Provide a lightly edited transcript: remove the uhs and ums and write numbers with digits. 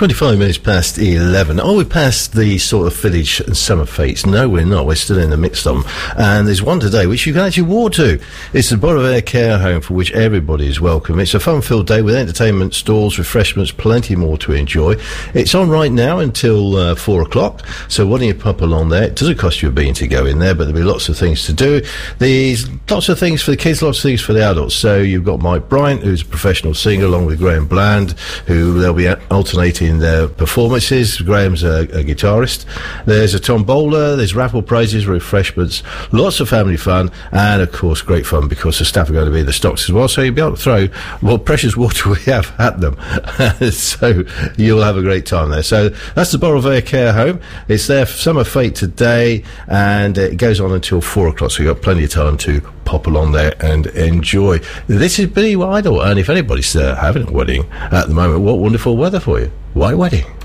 25 minutes past 11. Oh, we passed the sort of village and summer fetes. No, we're not. We're still in the midst of them. And there's one today which you can actually walk to. It's the Borough of Ayr Care Home, for which everybody is welcome. It's a fun-filled day with entertainment, stalls, refreshments, plenty more to enjoy. It's on right now until 4 o'clock. So why don't you pop along there? It doesn't cost you a bean to go in there, but there'll be lots of things to do. There's lots of things for the kids, lots of things for the adults. So you've got Mike Bryant, who's a professional singer, along with Graham Bland, who they'll be alternating their performances. Graham's a guitarist. There's a tombola, there's raffle prizes, refreshments, lots of family fun, and of course great fun because the staff are going to be in the stocks as well, so you'll be able to throw what precious water we have at them. So you'll have a great time there. So that's the Borough of Ayr Care Home. It's their summer fete today, and it goes on until 4 o'clock, so you've got plenty of time to pop along there and enjoy. This is Billy Idol, and if anybody's having a wedding at the moment, what wonderful weather for you. Why wedding?